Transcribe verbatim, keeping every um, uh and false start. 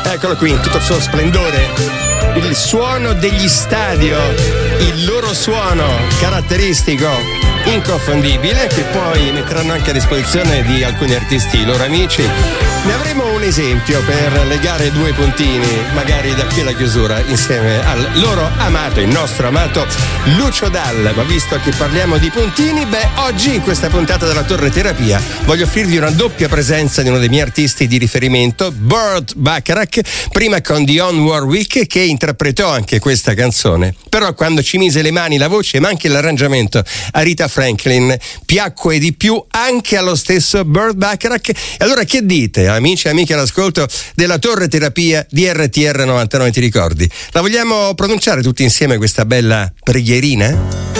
Eccolo qui in tutto il suo splendore. Il suono degli stadio, il loro suono caratteristico, inconfondibile, che poi metteranno anche a disposizione di alcuni artisti, i loro amici. Ne avremo un esempio per legare due puntini, magari da qui alla chiusura, insieme al loro amato, il nostro amato Lucio Dalla. Ma visto che parliamo di puntini, beh, oggi in questa puntata della Torre Terapia voglio offrirvi una doppia presenza di uno dei miei artisti di riferimento, Burt Bacharach, prima con Dionne Warwick, che interpretò anche questa canzone. Però quando ci mise le mani, la voce ma anche l'arrangiamento a Rita Franklin, piacque di più anche allo stesso Burt Bacharach. E allora che dite, amici e amiche all'ascolto della Torre Terapia di R T R novantanove, ti ricordi? La vogliamo pronunciare tutti insieme questa bella preghierina?